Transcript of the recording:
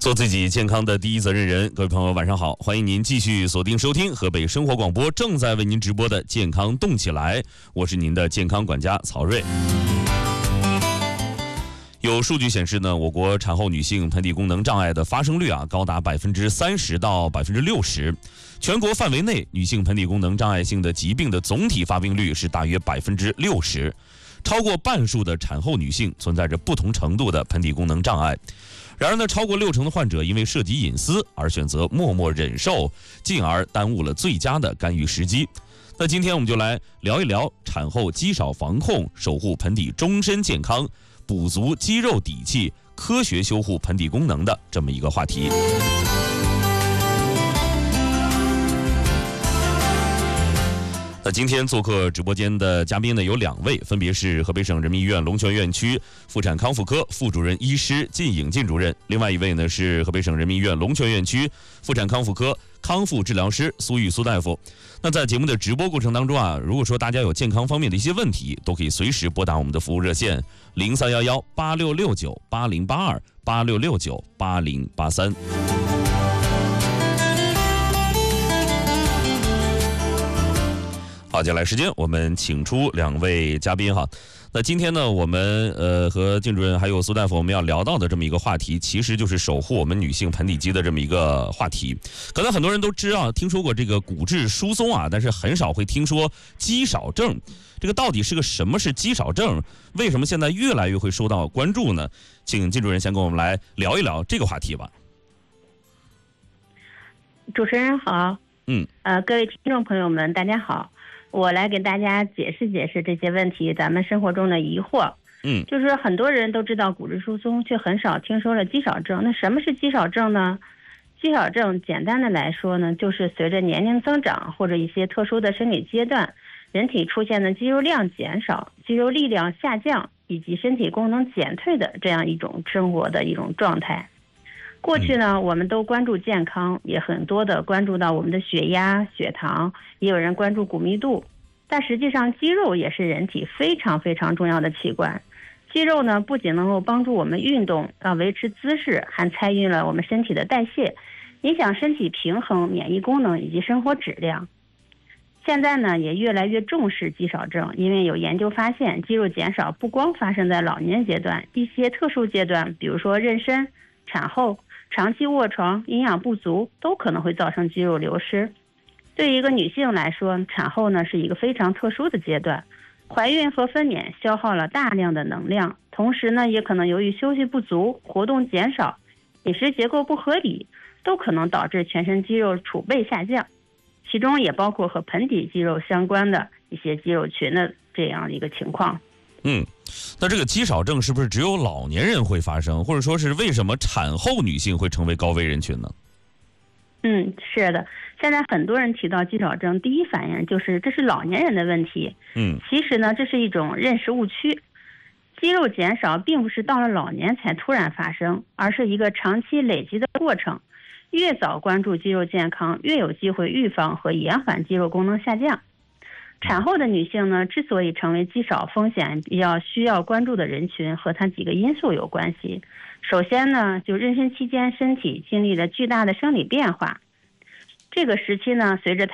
做自己健康的第一责任人。各位朋友晚上好，欢迎您继续锁定收听河北生活广播正在为您直播的健康动起来，我是您的健康管家曹瑞。有数据显示呢，我国产后女性盆底功能障碍的发生率高达30%到60%，全国范围内女性盆底功能障碍性的疾病的总体发病率是大约60%，超过半数的产后女性存在着不同程度的盆底功能障碍。然而呢，超过60%的患者因为涉及隐私而选择默默忍受，进而耽误了最佳的干预时机。那今天我们就来聊一聊产后肌少防控，守护盆底终身健康，补足肌肉底气，科学修护盆底功能的这么一个话题。那今天做客直播间的嘉宾呢有2位，分别是河北省人民医院龙泉院区妇产康复科副主任医师靳颖靳主任，另外一位呢是河北省人民医院龙泉院区妇产康复科康复治疗师苏玉苏大夫。那在节目的直播过程当中如果说大家有健康方面的一些问题，都可以随时拨打我们的服务热线03118669808286698083。好，接下来时间我们请出2位嘉宾哈。那今天呢，我们和靳主任还有苏大夫我们要聊到的这么一个话题，其实就是守护我们女性盆底肌的这么一个话题。可能很多人都知道听说过这个骨质疏松但是很少会听说肌少症。这个到底是个什么是肌少症？为什么现在越来越会受到关注呢？请靳主任先跟我们来聊一聊这个话题吧。 主持人好，各位听众朋友们，大家好。我来给大家解释解释这些问题，咱们生活中的疑惑。就是很多人都知道骨质疏松，却很少听说了肌少症。那什么是肌少症呢？肌少症简单的来说呢，就是随着年龄增长或者一些特殊的生理阶段，人体出现的肌肉量减少、肌肉力量下降以及身体功能减退的这样一种生活的一种状态。过去呢，我们都关注健康，也很多的关注到我们的血压、血糖，也有人关注骨密度。但实际上，肌肉也是人体非常非常重要的器官。肌肉呢，不仅能够帮助我们运动，维持姿势，还参与了我们身体的代谢，影响身体平衡、免疫功能以及生活质量。现在呢，也越来越重视肌少症，因为有研究发现，肌肉减少不光发生在老年阶段，一些特殊阶段，比如说妊娠、产后、长期卧床、营养不足，都可能会造成肌肉流失。对于一个女性来说，产后呢是一个非常特殊的阶段，怀孕和分娩消耗了大量的能量，同时呢也可能由于休息不足、活动减少、饮食结构不合理，都可能导致全身肌肉储备下降，其中也包括和盆底肌肉相关的一些肌肉群的这样一个情况。 那这个肌少症是不是只有老年人会发生，或者说是为什么产后女性会成为高危人群呢？ 是的，现在很多人提到肌少症，第一反应就是这是老年人的问题。其实呢，这是一种认识误区。肌肉减少并不是到了老年才突然发生，而是一个长期累积的过程。越早关注肌肉健康，越有机会预防和延缓肌肉功能下降。产后的女性呢，之所以成为肌少风险比较需要关注的人群，和她几个因素有关系。首先呢，就妊娠期间身体经历了巨大的生理变化，这个时期呢，随着胎